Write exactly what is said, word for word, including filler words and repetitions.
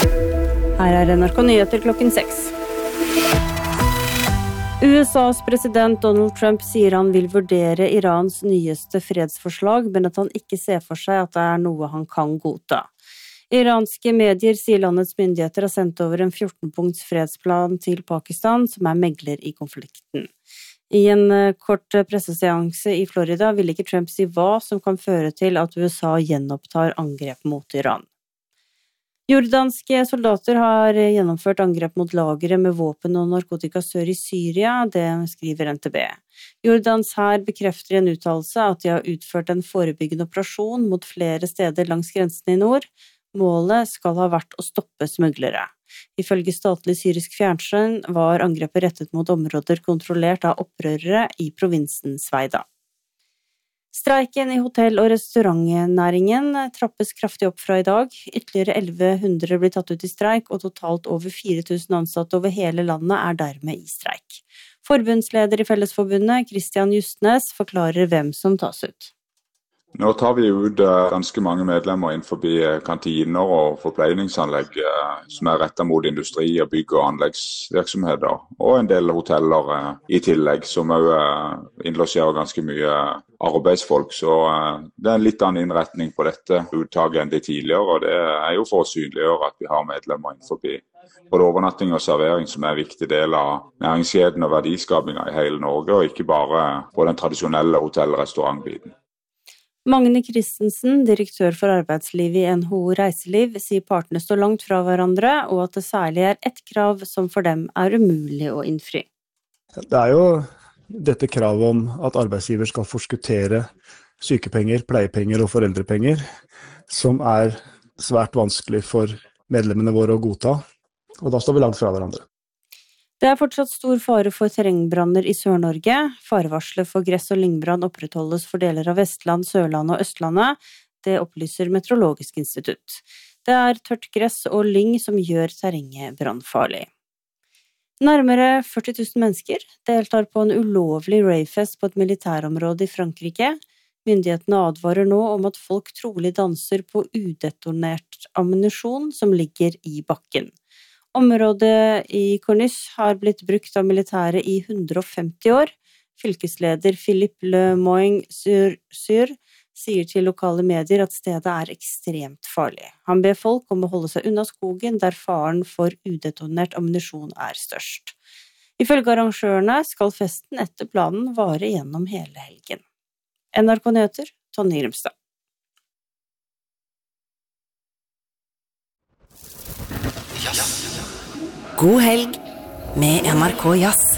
Her er N R K Nyheter klokken seks. U S A's president Donald Trump sier han vil vurdere Irans nyeste fredsforslag, men at han ikke ser for seg at det er noe han kan godta. Iranske medier sier landets myndigheter har sendt over en fjorten-punkts fredsplan til Pakistan, som er megler i konflikten. I en kort presseseanse i Florida vil ikke Trump si hva som kan føre til at U S A gjenopptar angrep mot Iran. Jordanske soldater har gjennomført angrep mot lagre med våpen og narkotika sør i Syria, det skriver N T B. Jordans hær bekrefter i en uttalelse at de har utført en forebyggende operasjon mot flere steder langs grensen i nord. Målet skal ha vært å stoppe smuglere. Ifølge statlig syrisk fjernsyn var angrepet rettet mot områder kontrollert av opprørere i provinsen Sveida. Streiken i hotell- og restaurantnæringen trappes kraftig opp fra i dag. Ytterligere elleve hundre blir tatt ut i streik, og totalt over fire tusen ansatte over hele landet er dermed i streik. Forbundsleder i Fellesforbundet, Christian Justnes, forklarer hvem som tas ut. Nå tar vi ut ganske mange medlemmer innenfor kantiner og forpleiningsanlegg som er rettet mot industri og bygg- og anleggsvirksomheter, og en del hoteller i tillegg som også innlosjerer ganske mye arbeidsfolk. Så det er en litt annen innretning på dette uttaket enn de tidligere, og det er jo for å synliggjøre at vi har medlemmer innenfor både overnatting og servering, som er en viktig del av næringskjeden og verdiskapingen i hele Norge, og ikke bare på den tradisjonelle hotell- og restaurantbiten. Magne Christensen, direktør for arbeidsliv i N H O Reiseliv, sier partene står langt fra hverandre, og at det særlig er ett krav som for dem er umulig å innfri. Det er jo dette kravet om at arbeidsgiver skal forskuttere sykepenger, pleiepenger og foreldrepenger, som er svært vanskelig for medlemmene våre å godta, og da står vi langt fra hverandre. Det er fortsatt stor fare for terrengbranner i Sør-Norge. Farevarslet for gress- og lyngbrann opprettholdes for deler av Vestland, Sørlandet og Østlandet. Det opplyser Meteorologisk institutt. Det er tørt gress og lyng som gjør terrenget brannfarlig. Nærmere førti tusen mennesker deltar på en ulovlig ravefest på et militærområde i Frankrike. Myndighetene advarer nå om at folk trolig danser på udetonert ammunisjon som ligger i bakken. Området i Cornus har blitt brukt av militæret i hundre og femti år. Fylkesleder Philippe Le Moyne-Sur sier til lokale medier at stedet er ekstremt farlig. Han ber folk om å holde seg unna skogen der faren for udetonert ammunisjon er størst. Ifølge arrangørene skal festen etter planen vare gjennom hele helgen. N R K Nyheter, Tonje Grimstad. God helg med N R K Jazz.